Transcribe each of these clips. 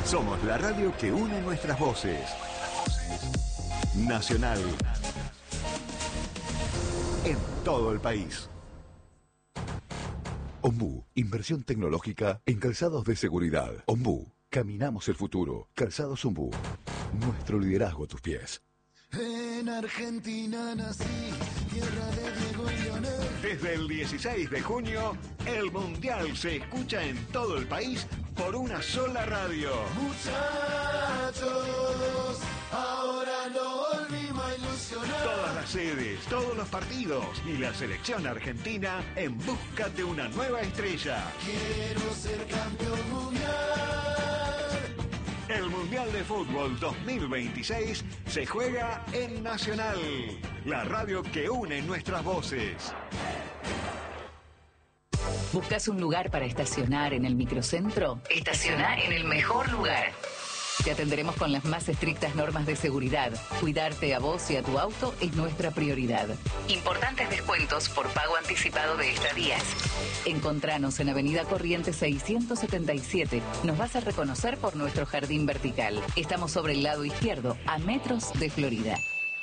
Somos la radio que une nuestras voces. Nacional. En todo el país. Ombú, inversión tecnológica en calzados de seguridad. Ombú, caminamos el futuro. Calzados Ombú, nuestro liderazgo a tus pies. En Argentina nací, tierra de Diego y Leonel. Desde el 16 de junio, el Mundial se escucha en todo el país por una sola radio. Muchachos, ahora no volvimos a ilusionar. Todas las sedes, todos los partidos y la selección argentina en busca de una nueva estrella. Quiero ser campeón mundial. El Mundial de Fútbol 2026 se juega en Nacional, la radio que une nuestras voces. ¿Buscas un lugar para estacionar en el microcentro? Estaciona en el mejor lugar. Te atenderemos con las más estrictas normas de seguridad. Cuidarte a vos y a tu auto es nuestra prioridad. Importantes descuentos por pago anticipado de estadías. Encontranos en Avenida Corrientes 677. Nos vas a reconocer por nuestro jardín vertical. Estamos sobre el lado izquierdo, a metros de Florida.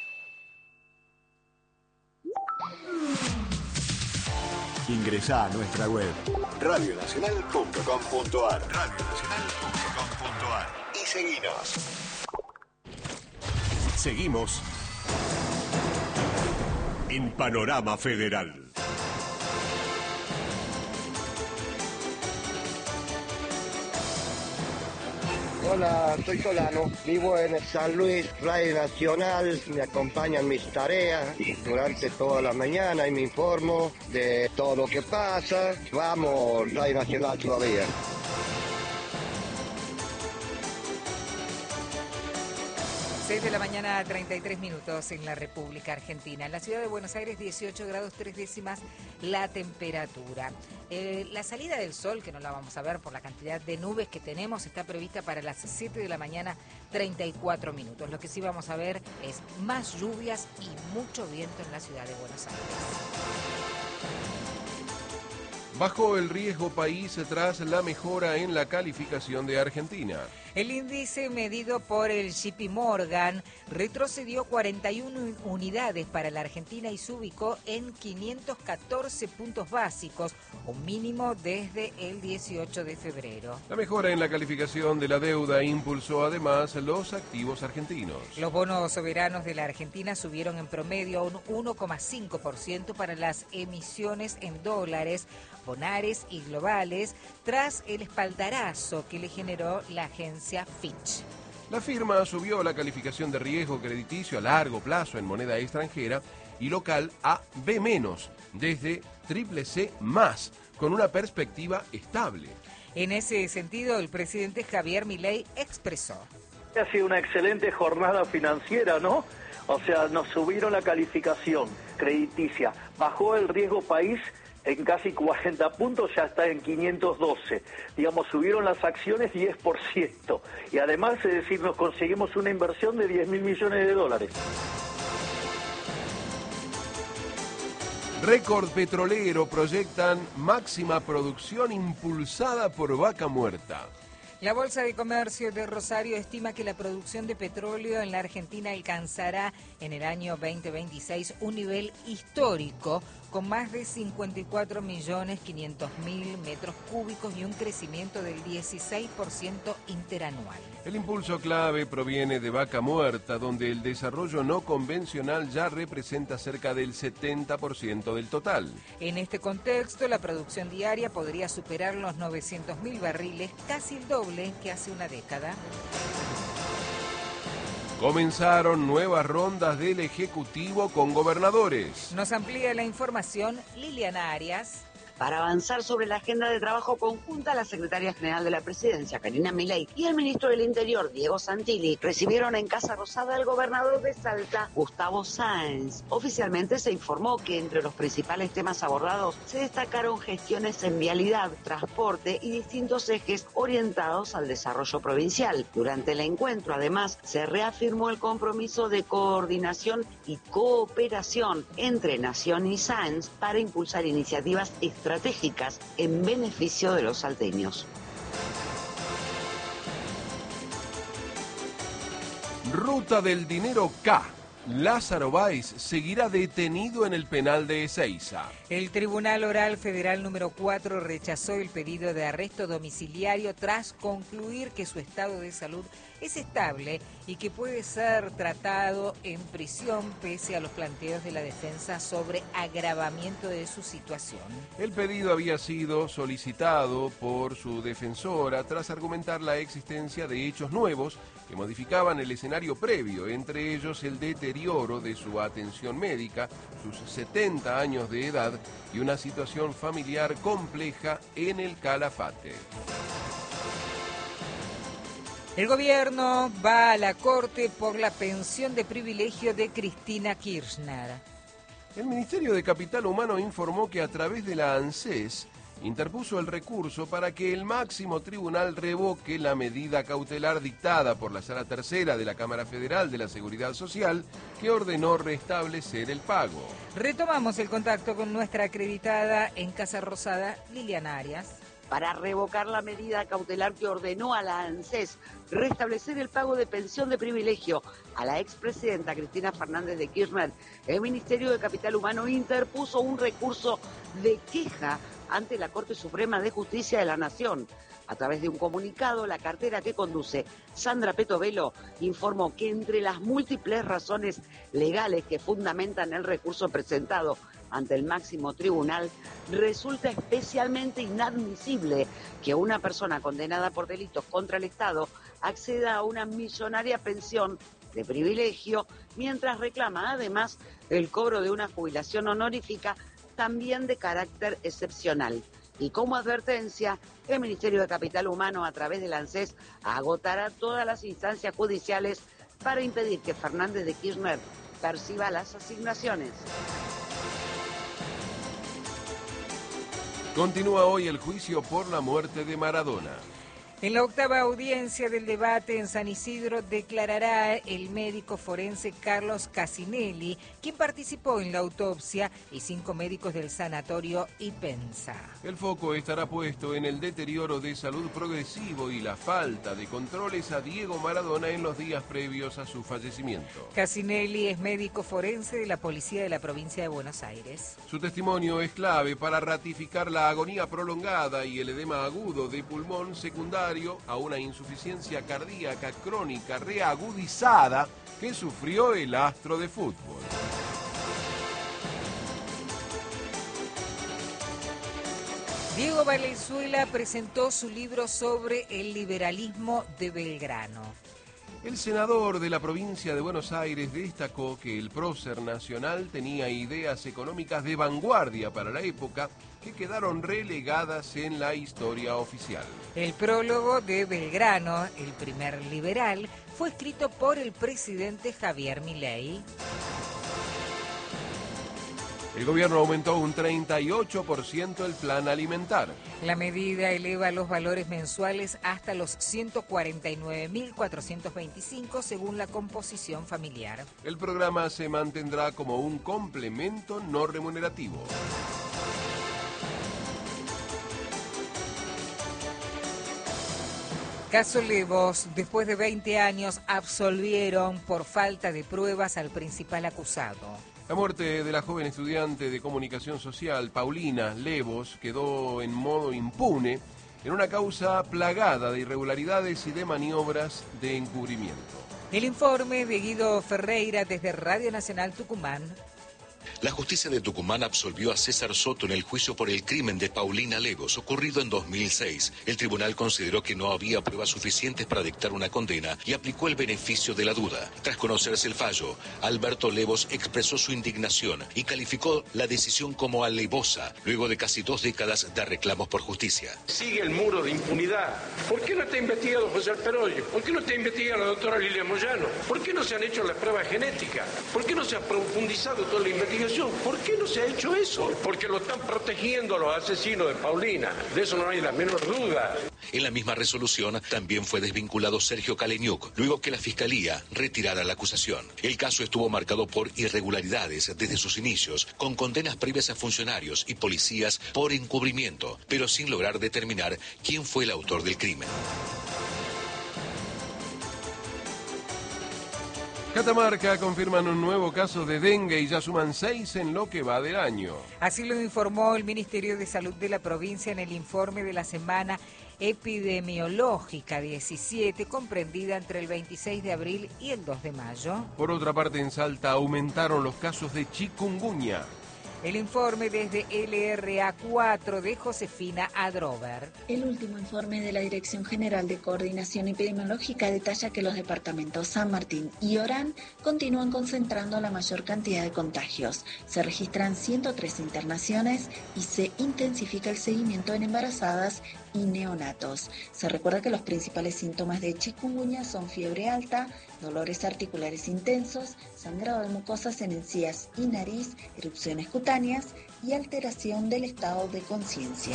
Ingresá a nuestra web radionacional.com.ar y seguinos. Seguimos en Panorama Federal. Hola, soy Solano, vivo en San Luis, Radio Nacional, me acompañan mis tareas durante toda la mañana y me informo de todo lo que pasa. Vamos, Radio Nacional todavía. 6 de la mañana, 33 minutos en la República Argentina. En la ciudad de Buenos Aires, 18 grados 3 décimas la temperatura. La salida del sol, que no la vamos a ver por la cantidad de nubes que tenemos, está prevista para las 7 de la mañana, 34 minutos. Lo que sí vamos a ver es más lluvias y mucho viento en la ciudad de Buenos Aires. Bajó el riesgo país tras la mejora en la calificación de Argentina. El índice medido por el JP Morgan retrocedió 41 unidades para la Argentina y se ubicó en 514 puntos básicos, un mínimo desde el 18 de febrero. La mejora en la calificación de la deuda impulsó además los activos argentinos. Los bonos soberanos de la Argentina subieron en promedio un 1,5% para las emisiones en dólares, bonares y globales, tras el espaldarazo que le generó la agencia Fitch. La firma subió la calificación de riesgo crediticio a largo plazo en moneda extranjera y local a B-, desde CCC+, con una perspectiva estable. En ese sentido, el presidente Javier Milei expresó: ha sido una excelente jornada financiera, ¿no? O sea, nos subieron la calificación crediticia, bajó el riesgo país en casi 40 puntos, ya está en 512. Digamos, subieron las acciones 10%. Y además, es decir, nos conseguimos una inversión de 10.000 millones de dólares. Récord petrolero, proyectan máxima producción impulsada por Vaca Muerta. La Bolsa de Comercio de Rosario estima que la producción de petróleo en la Argentina alcanzará en el año 2026 un nivel histórico con más de 54.500.000 metros cúbicos y un crecimiento del 16% interanual. El impulso clave proviene de Vaca Muerta, donde el desarrollo no convencional ya representa cerca del 70% del total. En este contexto, la producción diaria podría superar los 900.000 barriles, casi el doble que hace una década. Comenzaron nuevas rondas del Ejecutivo con gobernadores. Nos amplía la información Liliana Arias. Para avanzar sobre la agenda de trabajo conjunta, la secretaria general de la Presidencia, Karina Milei, y el ministro del Interior, Diego Santilli, recibieron en Casa Rosada al gobernador de Salta, Gustavo Sáenz. Oficialmente se informó que entre los principales temas abordados se destacaron gestiones en vialidad, transporte y distintos ejes orientados al desarrollo provincial. Durante el encuentro, además, se reafirmó el compromiso de coordinación y cooperación entre Nación y Sáenz para impulsar iniciativas estratégicas en beneficio de los salteños. Ruta del dinero K. Lázaro Báez seguirá detenido en el penal de Ezeiza. El Tribunal Oral Federal número 4 rechazó el pedido de arresto domiciliario tras concluir que su estado de salud es estable y que puede ser tratado en prisión pese a los planteos de la defensa sobre agravamiento de su situación. El pedido había sido solicitado por su defensora tras argumentar la existencia de hechos nuevos que modificaban el escenario previo, entre ellos el deterioro de su atención médica, sus 70 años de edad y una situación familiar compleja en el Calafate. El gobierno va a la corte por la pensión de privilegio de Cristina Kirchner. El Ministerio de Capital Humano informó que a través de la ANSES interpuso el recurso para que el máximo tribunal revoque la medida cautelar dictada por la Sala Tercera de la Cámara Federal de la Seguridad Social, que ordenó restablecer el pago. Retomamos el contacto con nuestra acreditada en Casa Rosada, Liliana Arias. Para revocar la medida cautelar que ordenó a la ANSES restablecer el pago de pensión de privilegio a la expresidenta Cristina Fernández de Kirchner, el Ministerio de Capital Humano interpuso un recurso de queja ante la Corte Suprema de Justicia de la Nación. A través de un comunicado, la cartera que conduce Sandra Petovelo informó que entre las múltiples razones legales que fundamentan el recurso presentado ante el máximo tribunal, resulta especialmente inadmisible que una persona condenada por delitos contra el Estado acceda a una millonaria pensión de privilegio, mientras reclama además el cobro de una jubilación honorífica también de carácter excepcional. Y como advertencia, el Ministerio de Capital Humano, a través del ANSES, agotará todas las instancias judiciales para impedir que Fernández de Kirchner perciba las asignaciones. Continúa hoy el juicio por la muerte de Maradona. En la octava audiencia del debate en San Isidro declarará el médico forense Carlos Casinelli, quien participó en la autopsia, y 5 médicos del sanatorio Ipensa. El foco estará puesto en el deterioro de salud progresivo y la falta de controles a Diego Maradona en los días previos a su fallecimiento. Casinelli es médico forense de la Policía de la Provincia de Buenos Aires. Su testimonio es clave para ratificar la agonía prolongada y el edema agudo de pulmón secundario a una insuficiencia cardíaca crónica reagudizada que sufrió el astro de fútbol. Diego Valenzuela presentó su libro sobre el liberalismo de Belgrano. El senador de la provincia de Buenos Aires destacó que el prócer nacional tenía ideas económicas de vanguardia para la época que quedaron relegadas en la historia oficial. El prólogo de Belgrano, el primer liberal, fue escrito por el presidente Javier Milei. El gobierno aumentó un 38% el plan alimentar. La medida eleva los valores mensuales hasta los 149.425 según la composición familiar. El programa se mantendrá como un complemento no remunerativo. Caso Levos, después de 20 años absolvieron por falta de pruebas al principal acusado. La muerte de la joven estudiante de comunicación social, Paulina Levos, quedó en modo impune en una causa plagada de irregularidades y de maniobras de encubrimiento. El informe de Guido Ferreira desde Radio Nacional Tucumán. La justicia de Tucumán absolvió a César Soto en el juicio por el crimen de Paulina Levos, ocurrido en 2006. El tribunal consideró que no había pruebas suficientes para dictar una condena y aplicó el beneficio de la duda. Tras conocerse el fallo, Alberto Levos expresó su indignación y calificó la decisión como alevosa, luego de casi 2 décadas de reclamos por justicia. Sigue el muro de impunidad. ¿Por qué no está investigado José Alperoyo? ¿Por qué no está investigada la doctora Lilia Moyano? ¿Por qué no se han hecho las pruebas genéticas? ¿Por qué no se ha profundizado toda la investigación? ¿Por qué no se ha hecho eso? Porque lo están protegiendo los asesinos de Paulina. De eso no hay la menor duda. En la misma resolución también fue desvinculado Sergio Kaleniuk, luego que la Fiscalía retirara la acusación. El caso estuvo marcado por irregularidades desde sus inicios, con condenas previas a funcionarios y policías por encubrimiento, pero sin lograr determinar quién fue el autor del crimen. Catamarca confirman un nuevo caso de dengue y ya suman 6 en lo que va del año. Así lo informó el Ministerio de Salud de la provincia en el informe de la semana epidemiológica 17, comprendida entre el 26 de abril y el 2 de mayo. Por otra parte, en Salta aumentaron los casos de chikungunya. El informe desde LRA4 de Josefina Adrover. El último informe de la Dirección General de Coordinación Epidemiológica detalla que los departamentos San Martín y Orán continúan concentrando la mayor cantidad de contagios. Se registran 103 internaciones y se intensifica el seguimiento en embarazadas y neonatos. Se recuerda que los principales síntomas de chikungunya son fiebre alta, dolores articulares intensos, sangrado de mucosas en encías y nariz, erupciones cutáneas y alteración del estado de conciencia.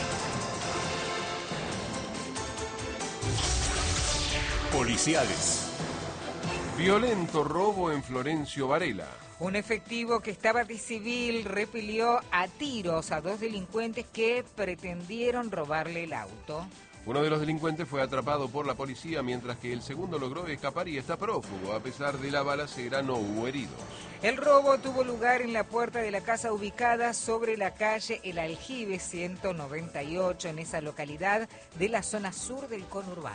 Policiales. Violento robo en Florencio Varela. Un efectivo que estaba de civil repelió a tiros a 2 delincuentes que pretendieron robarle el auto. Uno de los delincuentes fue atrapado por la policía, mientras que el segundo logró escapar y está prófugo. A pesar de la balacera, no hubo heridos. El robo tuvo lugar en la puerta de la casa ubicada sobre la calle El Aljibe 198, en esa localidad de la zona sur del conurbano.